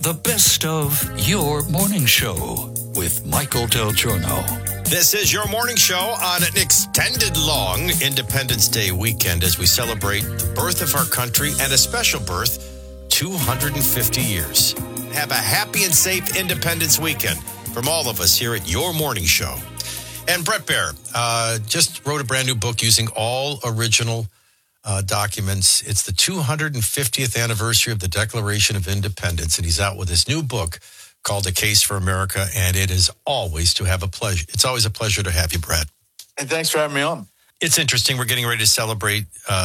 The best of your morning show with Michael Del Giorno. This is your morning show on an extended long Independence Day weekend as we celebrate the birth of our country and a special birth, 250 years. Have a happy and safe Independence weekend from all of us here at your morning show. And Bret Baier just wrote a brand new book using all original documents. It's the 250th anniversary of the Declaration of Independence, and he's out with his new book called A Case for America, and it is always it's always a pleasure to have you, Bret. And thanks for having me on. It's interesting. We're getting ready to celebrate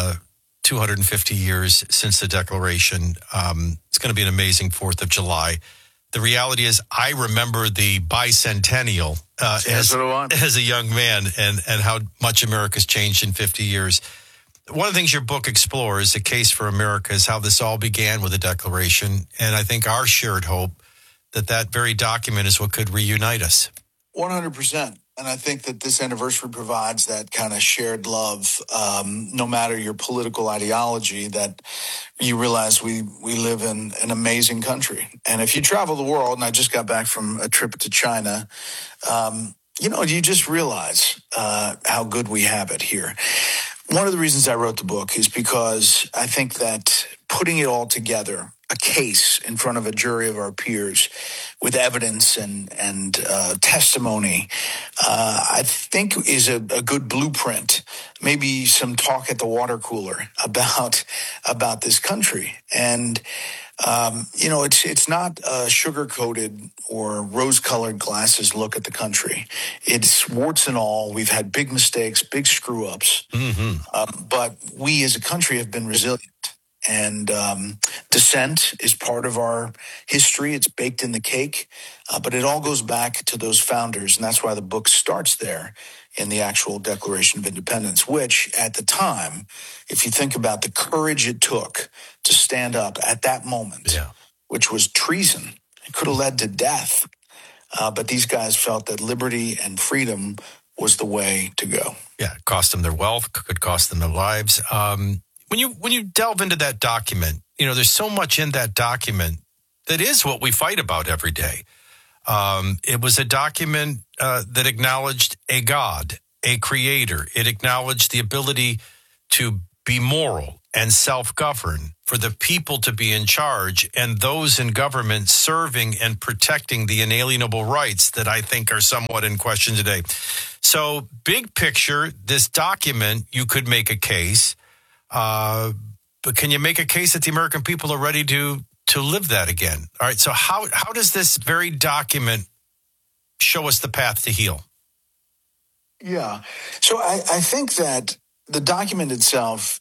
250 years since the Declaration. It's going to be an amazing 4th of July. The reality is I remember the bicentennial as a young man and how much America's changed in 50 years. One of the things your book explores, A Case for America, is how this all began with the Declaration. And I think our shared hope that very document is what could reunite us. 100%. And I think that this anniversary provides that kind of shared love, no matter your political ideology, that you realize we live in an amazing country. And if you travel the world, and I just got back from a trip to China, you just realize how good we have it here. One of the reasons I wrote the book is because I think that putting it all together, a case in front of a jury of our peers with evidence and testimony, I think is a good blueprint. Maybe some talk at the water cooler about this country. And it's not a sugar-coated or rose-colored glasses look at the country. It's warts and all. We've had big mistakes, big screw-ups. But we as a country have been resilient. And dissent is part of our history. It's baked in the cake. But it all goes back to those founders. And that's why the book starts there in the actual Declaration of Independence, which at the time, if you think about the courage it took to stand up at that moment, which was treason, it could have led to death. But these guys felt that liberty and freedom was the way to go. Yeah, it cost them their wealth, could cost them their lives. When you delve into that document, there's so much in that document that is what we fight about every day. It was a document that acknowledged a God, a creator. It acknowledged the ability to be moral and self-govern, for the people to be in charge, and those in government serving and protecting the inalienable rights that I think are somewhat in question today. So, big picture, this document, you could make a case, but can you make a case that the American people are ready to live that again? All right, so how does this very document show us the path to heal? Yeah, so I think that the document itself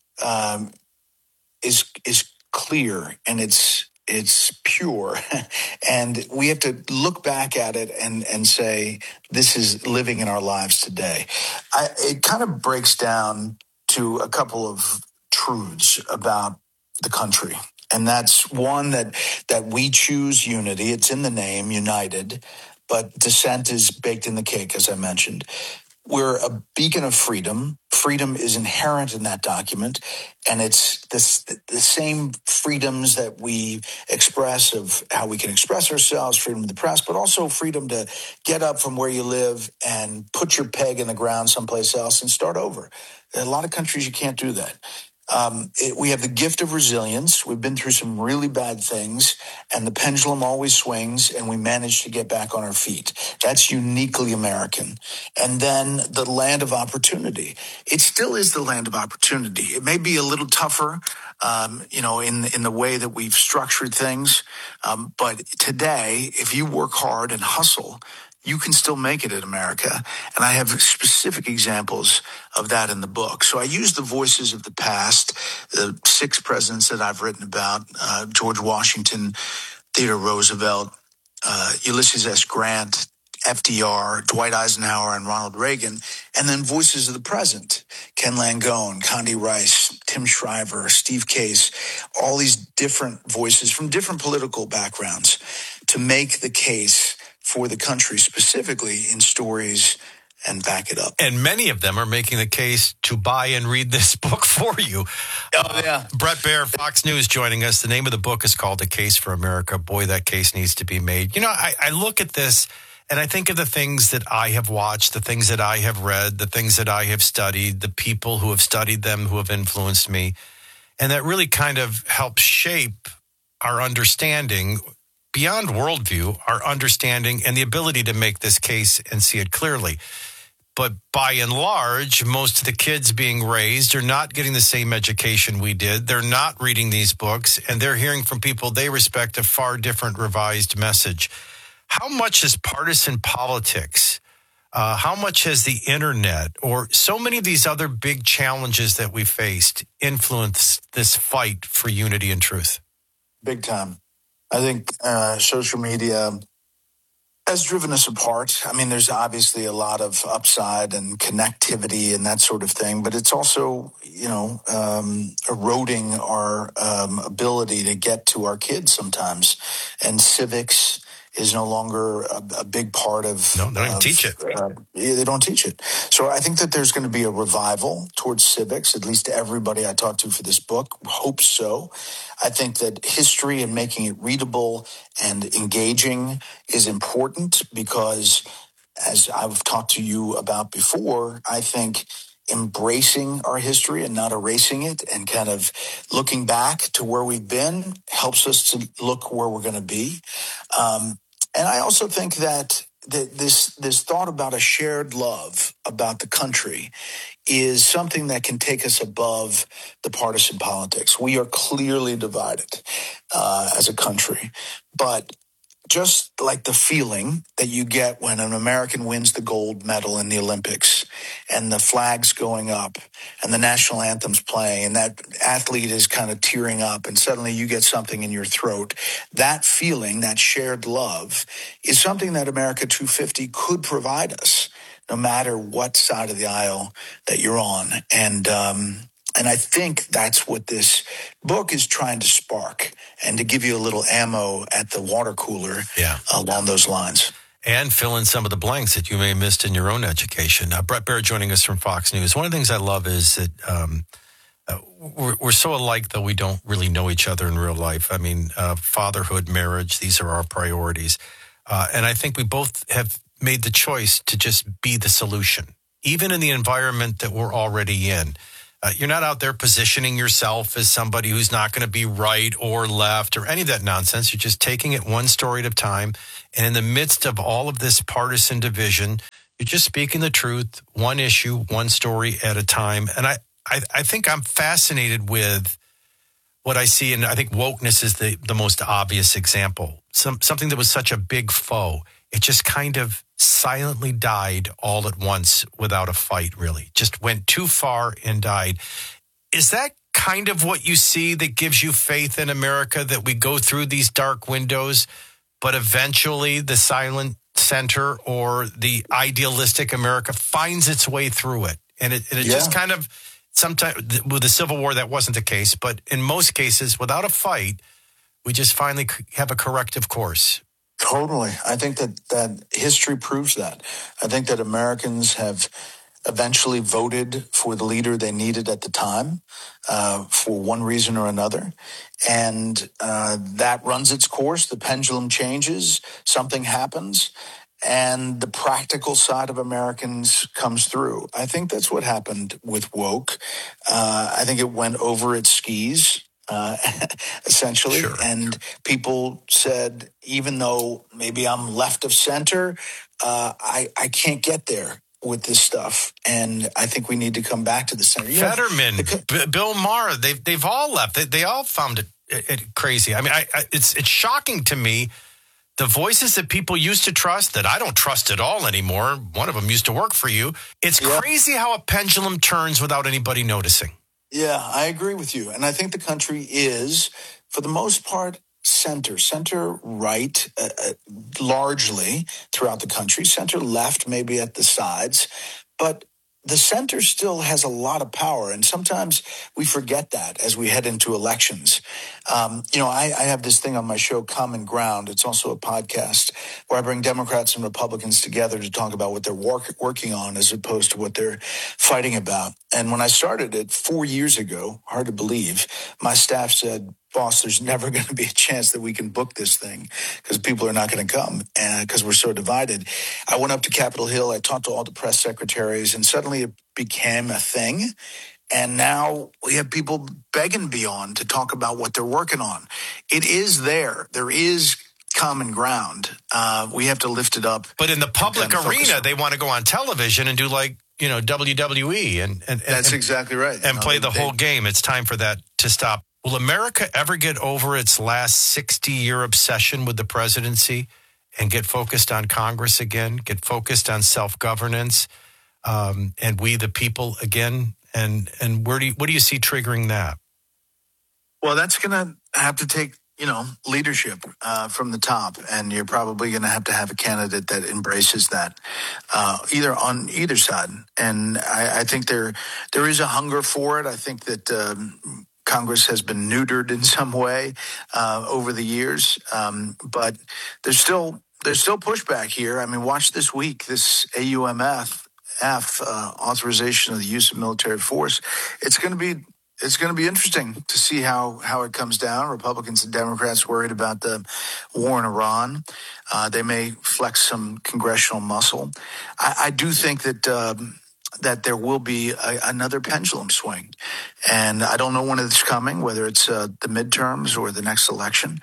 is clear and it's pure, and we have to look back at it and say this is living in our lives today. It kind of breaks down to a couple of truths about the country. And that's one, that we choose unity. It's in the name, united, but dissent is baked in the cake, as I mentioned. We're a beacon of freedom. Freedom is inherent in that document, and it's the same freedoms that we express of how we can express ourselves, freedom of the press, but also freedom to get up from where you live and put your peg in the ground someplace else and start over. In a lot of countries, you can't do that. We have the gift of resilience. We've been through some really bad things, and the pendulum always swings, and we manage to get back on our feet. That's uniquely American. And then the land of opportunity. It still is the land of opportunity. It may be a little tougher, in the way that we've structured things. But today, if you work hard and hustle, you can still make it in America. And I have specific examples of that in the book. So I use the voices of the past, the 6 presidents that I've written about, George Washington, Theodore Roosevelt, Ulysses S. Grant, FDR, Dwight Eisenhower, and Ronald Reagan, and then voices of the present, Ken Langone, Condi Rice, Tim Shriver, Steve Case, all these different voices from different political backgrounds to make the case for the country, specifically in stories and back it up. And many of them are making the case to buy and read this book for you. Oh, yeah. Bret Baier, Fox News, joining us. The name of the book is called A Case for America. Boy, that case needs to be made. You know, I look at this and I think of the things that I have watched, the things that I have read, the things that I have studied, the people who have studied them, who have influenced me. And that really kind of helps shape our understanding beyond worldview, our understanding and the ability to make this case and see it clearly. But by and large, most of the kids being raised are not getting the same education we did. They're not reading these books, and they're hearing from people they respect a far different revised message. How much is partisan politics? How much has the internet or so many of these other big challenges that we faced influenced this fight for unity and truth? Big time. I think social media has driven us apart. I mean, there's obviously a lot of upside and connectivity and that sort of thing, but it's also, eroding our ability to get to our kids sometimes. And civics is no longer a big part of... No, they don't even teach it. They don't teach it. So I think that there's going to be a revival towards civics. At least everybody I talked to for this book hopes so. I think that history and making it readable and engaging is important because, as I've talked to you about before, I think embracing our history and not erasing it and kind of looking back to where we've been helps us to look where we're going to be. And I also think that this thought about a shared love about the country is something that can take us above the partisan politics. We are clearly divided as a country, but just like the feeling that you get when an American wins the gold medal in the Olympics and the flag's going up and the national anthem's playing and that athlete is kind of tearing up and suddenly you get something in your throat, that feeling, that shared love is something that America 250 could provide us no matter what side of the aisle that you're on. And I think that's what this book is trying to spark and to give you a little ammo at the water cooler along those lines. And fill in some of the blanks that you may have missed in your own education. Bret Baier joining us from Fox News. One of the things I love is that we're so alike, though we don't really know each other in real life. I mean, fatherhood, marriage, these are our priorities. And I think we both have made the choice to just be the solution, even in the environment that we're already in. You're not out there positioning yourself as somebody who's not going to be right or left or any of that nonsense. You're just taking it one story at a time. And in the midst of all of this partisan division, you're just speaking the truth, one issue, one story at a time. And I think I'm fascinated with what I see. And I think wokeness is the most obvious example. Something that was such a big foe. It just kind of silently died all at once without a fight, really. Just went too far and died. Is that kind of what you see that gives you faith in America, that we go through these dark windows, but eventually the silent center or the idealistic America finds its way through it? And it just kind of, sometimes with the Civil War, that wasn't the case, but in most cases, without a fight, we just finally have a corrective course. Totally. I think that history proves that. I think that Americans have eventually voted for the leader they needed at the time for one reason or another. And that runs its course. The pendulum changes. Something happens. And the practical side of Americans comes through. I think that's what happened with woke. I think it went over its skis. Essentially. Sure. And people said, even though maybe I'm left of center, I can't get there with this stuff. And I think we need to come back to the center. Fetterman, Bill Maher, they've all left. They all found it crazy. I mean, it's shocking to me. The voices that people used to trust that I don't trust at all anymore. One of them used to work for you. It's crazy how a pendulum turns without anybody noticing. Yeah, I agree with you. And I think the country is, for the most part, center right, largely throughout the country, center left maybe at the sides. But the center still has a lot of power, and sometimes we forget that as we head into elections. I have this thing on my show, Common Ground. It's also a podcast where I bring Democrats and Republicans together to talk about what they're working on as opposed to what they're fighting about. And when I started it 4 years ago, hard to believe, my staff said, boss, there's never going to be a chance that we can book this thing because people are not going to come because we're so divided. I went up to Capitol Hill. I talked to all the press secretaries, and suddenly it became a thing. And now we have people begging Beyond to talk about what they're working on. It is there. There is common ground. We have to lift it up. But in the public arena, they want to go on television and do WWE and that's exactly right. And play the whole game. It's time for that to stop. Will America ever get over its last 60-year obsession with the presidency and get focused on Congress again, get focused on self-governance, and we the people again? And what do you see triggering that? Well, that's going to have to take, leadership from the top. And you're probably going to have a candidate that embraces that, either on either side. And I think there is a hunger for it. I think that Congress has been neutered in some way over the years. But there's still pushback here. I mean, watch this week, this AUMF authorization of the use of military force. It's going to be interesting to see how it comes down. Republicans and Democrats worried about the war in Iran. They may flex some congressional muscle. I do think that there will be another pendulum swing, and I don't know when it's coming, whether it's the midterms or the next election.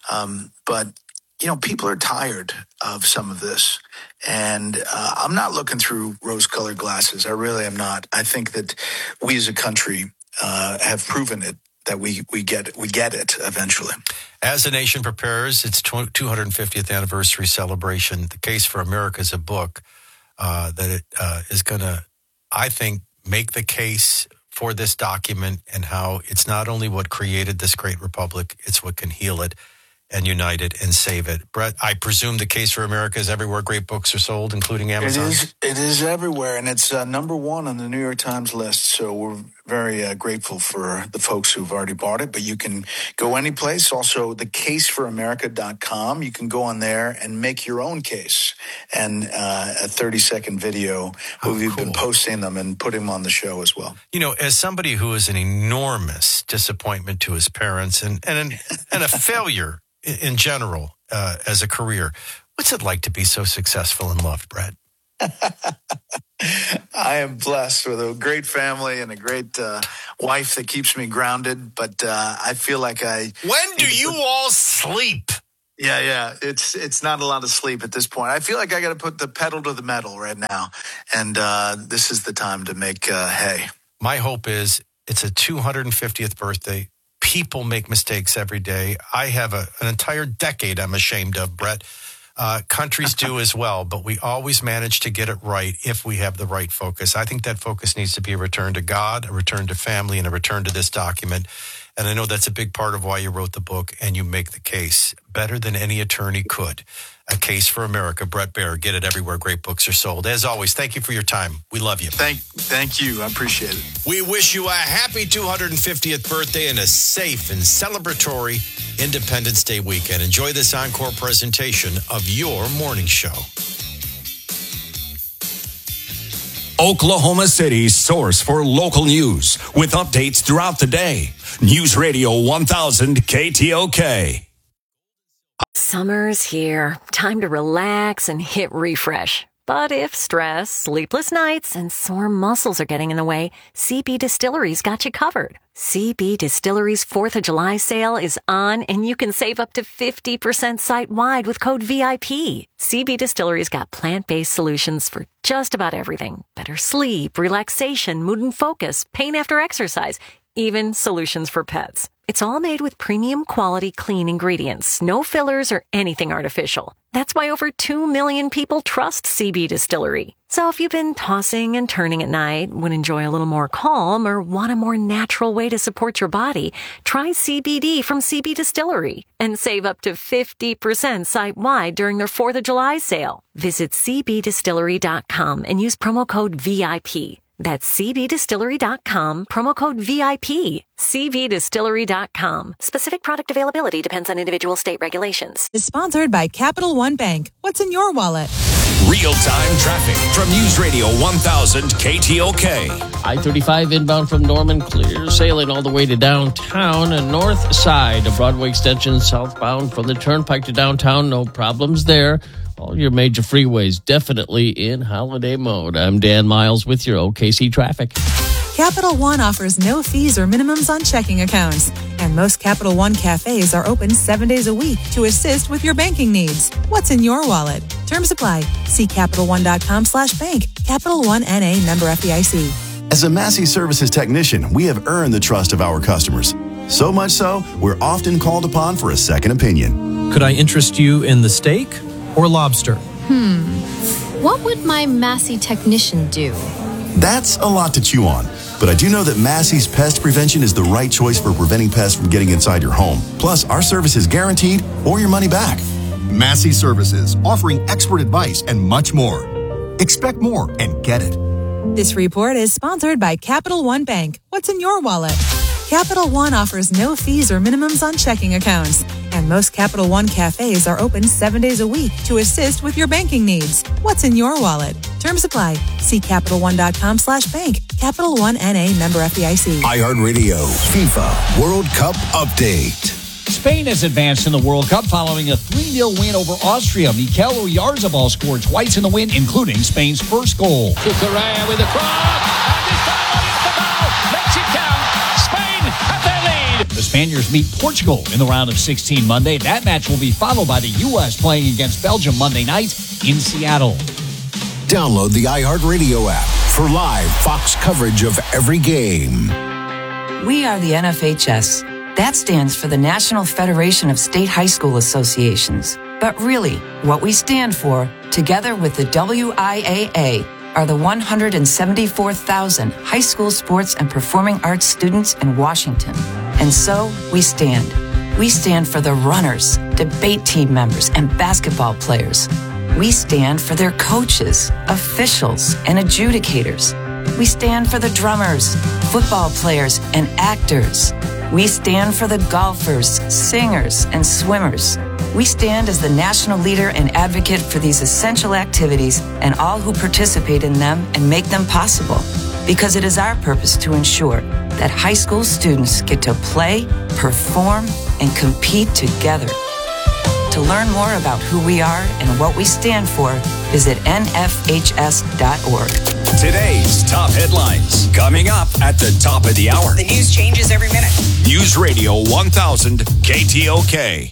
But people are tired of some of this. And I'm not looking through rose-colored glasses. I really am not. I think that we as a country have proven it, that we get it eventually. As the nation prepares its 250th anniversary celebration, The Case for America is a book that it is going to, I think, make the case for this document and how it's not only what created this great republic, it's what can heal it and unite it and save it. Brett, I presume The Case for America is everywhere great books are sold, including Amazon? It is everywhere, and it's number one on the New York Times list, so we're very grateful for the folks who've already bought it, but you can go any place. Also, thecaseforamerica.com. You can go on there and make your own case, and a 30-second video. We've been posting them and putting them on the show as well. As somebody who is an enormous disappointment to his parents and a failure in general as a career, what's it like to be so successful and loved, Brett? I am blessed with a great family and a great wife that keeps me grounded, but I feel like When do you all sleep? Yeah. It's not a lot of sleep at this point. I feel like I got to put the pedal to the metal right now, and this is the time to make hay. My hope is it's a 250th birthday. People make mistakes every day. I have an entire decade I'm ashamed of, Brett. Countries do as well, but we always manage to get it right if we have the right focus. I think that focus needs to be a return to God, a return to family, and a return to this document. And I know that's a big part of why you wrote the book, and you make the case better than any attorney could. A Case for America, Bret Baier. Get it everywhere great books are sold. As always, thank you for your time. We love you. Thank you. I appreciate it. We wish you a happy 250th birthday and a safe and celebratory Independence Day weekend. Enjoy this encore presentation of your morning show. Oklahoma City's source for local news with updates throughout the day. News Radio 1000 KTOK. Summer's here. Time to relax and hit refresh. But if stress, sleepless nights, and sore muscles are getting in the way, CB Distillery's got you covered. CB Distillery's 4th of July sale is on, and you can save up to 50% site-wide with code VIP. CB Distillery's got plant-based solutions for just about everything. Better sleep, relaxation, mood and focus, pain after exercise, even solutions for pets. It's all made with premium quality clean ingredients, no fillers or anything artificial. That's why over 2 million people trust CB Distillery. So if you've been tossing and turning at night, would enjoy a little more calm, or want a more natural way to support your body, try CBD from CB Distillery and save up to 50% site-wide during their 4th of July sale. Visit cbdistillery.com and use promo code VIP. That's cbdistillery.com, promo code VIP. cbdistillery.com. Specific product availability depends on individual state regulations. Is sponsored by Capital One Bank. What's in your wallet? Real-time traffic from News Radio 1000 KTOK. I-35 inbound from Norman clear sailing all the way to downtown and north side of Broadway Extension southbound from the Turnpike to downtown. No problems there. All your major freeways definitely in holiday mode. I'm Dan Miles with your OKC traffic. Capital One offers no fees or minimums on checking accounts. And most Capital One cafes are open 7 days a week to assist with your banking needs. What's in your wallet? Terms apply. See CapitalOne.com/bank. Capital One N.A. member FDIC. As a Massey Services technician, we have earned the trust of our customers. So much so, we're often called upon for a second opinion. Could I interest you in the steak or lobster? What would my Massey technician do? That's a lot to chew on. But I do know that Massey's Pest Prevention is the right choice for preventing pests from getting inside your home. Plus, our service is guaranteed or your money back. Massey Services, offering expert advice and much more. Expect more and get it. This report is sponsored by Capital One Bank. What's in your wallet? Capital One offers no fees or minimums on checking accounts. And most Capital One cafes are open 7 days a week to assist with your banking needs. What's in your wallet? Terms apply. See CapitalOne.com/bank. Capital One N.A. member FDIC. iHeartRadio FIFA World Cup Update. Spain has advanced in the World Cup following a 3-0 win over Austria. Mikel Oyarzabal scored twice in the win, including Spain's first goal. Cucurella with the cross, and this time Oyarzabal makes it count. Spain have their lead. The Spaniards meet Portugal in the round of 16 Monday. That match will be followed by the U.S. playing against Belgium Monday night in Seattle. Download the iHeartRadio app for live Fox coverage of every game. We are the NFHS. That stands for the National Federation of State High School Associations. But really, what we stand for, together with the WIAA, are the 174,000 high school sports and performing arts students in Washington. And so, we stand. We stand for the runners, debate team members, and basketball players. We stand for their coaches, officials, and adjudicators. We stand for the drummers, football players, and actors. We stand for the golfers, singers, and swimmers. We stand as the national leader and advocate for these essential activities and all who participate in them and make them possible. Because it is our purpose to ensure that high school students get to play, perform, and compete together. To learn more about who we are and what we stand for, visit nfhs.org. Today's top headlines coming up at the top of the hour. The news changes every minute. News Radio 1000 KTOK.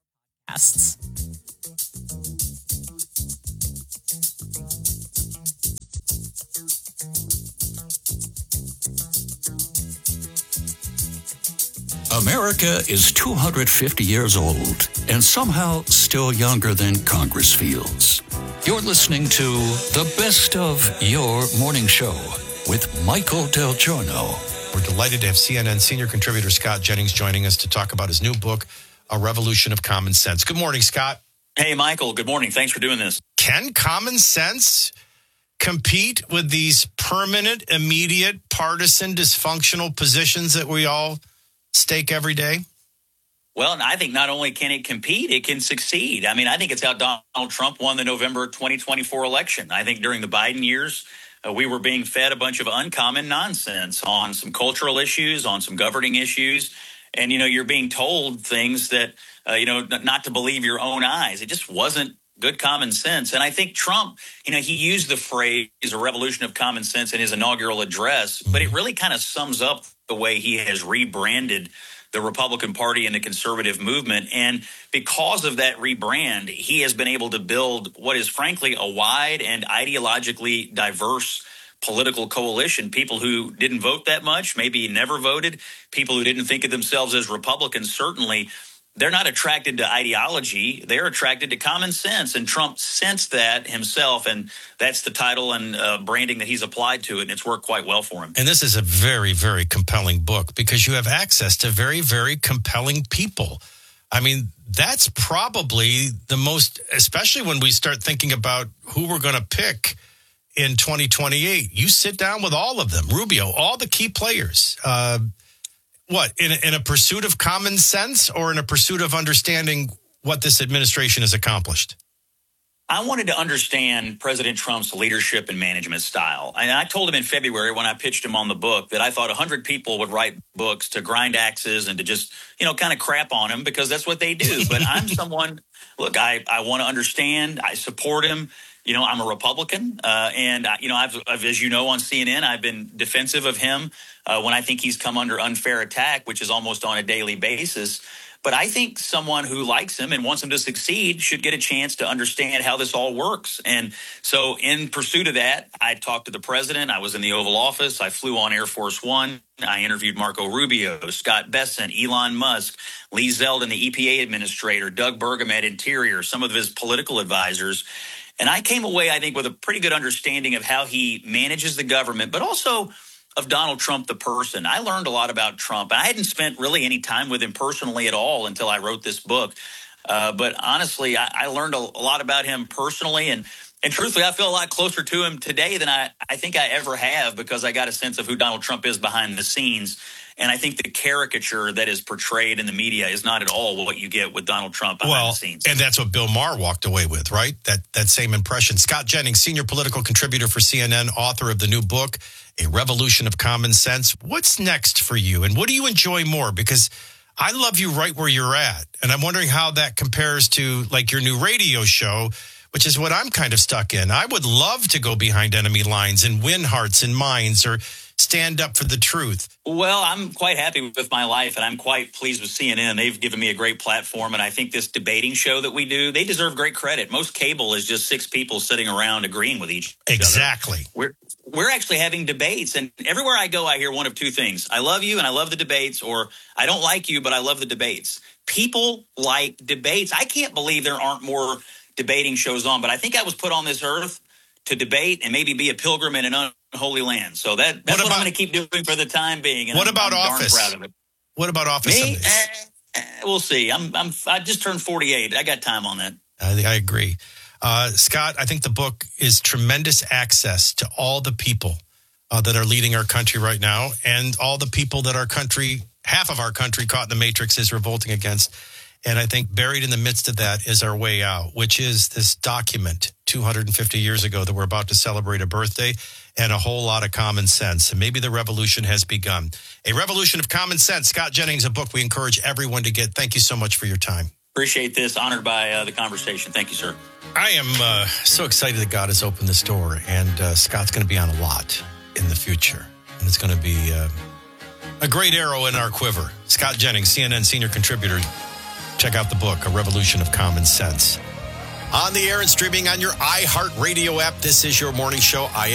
America is 250 years old and somehow still younger than Congress feels. You're listening to the best of your morning show with Michael Del Giorno. We're delighted to have CNN senior contributor Scott Jennings joining us to talk about his new book, A Revolution of Common Sense. Good morning, Scott. Hey, Michael. Good morning. Thanks for doing this. Can common sense compete with these permanent, immediate, partisan, dysfunctional positions that we all stake every day? Well, and I think not only can it compete, it can succeed. I mean, I think it's how Donald Trump won the November 2024 election. I think during the Biden years, we were being fed a bunch of uncommon nonsense on some cultural issues, on some governing issues. And, you're being told things that, not to believe your own eyes. It just wasn't good common sense. And I think Trump, he used the phrase a revolution of common sense in his inaugural address, but it really kind of sums up the way he has rebranded the Republican Party and the conservative movement. And because of that rebrand, he has been able to build what is frankly a wide and ideologically diverse political coalition. People who didn't vote that much, maybe never voted, people who didn't think of themselves as Republicans, certainly. They're not attracted to ideology. They're attracted to common sense. And Trump sensed that himself. And that's the title and branding that he's applied to it. And it's worked quite well for him. And this is a very, very compelling book because you have access to very, very compelling people. I mean, that's probably the most, especially when we start thinking about who we're going to pick in 2028. You sit down with all of them, Rubio, all the key players. What, in a pursuit of common sense or in a pursuit of understanding what this administration has accomplished? I wanted to understand President Trump's leadership and management style. And I told him in February when I pitched him on the book that I thought 100 people would write books to grind axes and to just, kind of crap on him because that's what they do. But I'm someone, look, I want to understand. I support him. I'm a Republican. And I've, as you know, on CNN, I've been defensive of him when I think he's come under unfair attack, which is almost on a daily basis. But I think someone who likes him and wants him to succeed should get a chance to understand how this all works. And so in pursuit of that, I talked to the president. I was in the Oval Office. I flew on Air Force One. I interviewed Marco Rubio, Scott Bessent, Elon Musk, Lee Zeldin, the EPA administrator, Doug Burgum at Interior, some of his political advisors. And I came away, I think, with a pretty good understanding of how he manages the government, but also of Donald Trump, the person. I learned a lot about Trump. I hadn't spent really any time with him personally at all until I wrote this book. But honestly, I learned a lot about him personally. And truthfully, I feel a lot closer to him today than I think I ever have because I got a sense of who Donald Trump is behind the scenes. And I think the caricature that is portrayed in the media is not at all what you get with Donald Trump behind the scenes. And that's what Bill Maher walked away with, right? That same impression. Scott Jennings, senior political contributor for CNN, author of the new book, A Revolution of Common Sense. What's next for you? And what do you enjoy more? Because I love you right where you're at. And I'm wondering how that compares to like your new radio show, which is what I'm kind of stuck in. I would love to go behind enemy lines and win hearts and minds or stand up for the truth. Well, I'm quite happy with my life, and I'm quite pleased with CNN. They've given me a great platform, and I think this debating show that we do, they deserve great credit. Most cable is just six people sitting around agreeing with each other. Exactly. We're actually having debates, and everywhere I go, I hear one of two things. I love you, and I love the debates, or I don't like you, but I love the debates. People like debates. I can't believe there aren't more debating shows on, but I think I was put on this earth to debate and maybe be a pilgrim in an unholy land. So that's what I'm going to keep doing for the time being. And what about I'm Office? Darn proud of it. What about Office? Me? We'll see. I just turned 48. I got time on that. I agree. Scott, I think the book is tremendous access to all the people that are leading our country right now and all the people that our country, half of our country caught in the matrix is revolting against. And I think buried in the midst of that is our way out, which is this document 250 years ago that we're about to celebrate a birthday and a whole lot of common sense. And maybe the revolution has begun. A Revolution of Common Sense. Scott Jennings, a book we encourage everyone to get. Thank you so much for your time. Appreciate this. Honored by the conversation. Thank you, sir. I am so excited that God has opened this door. And Scott's going to be on a lot in the future. And it's going to be a great arrow in our quiver. Scott Jennings, CNN senior contributor. Check out the book, A Revolution of Common Sense. On the air and streaming on your iHeartRadio app, this is your morning show.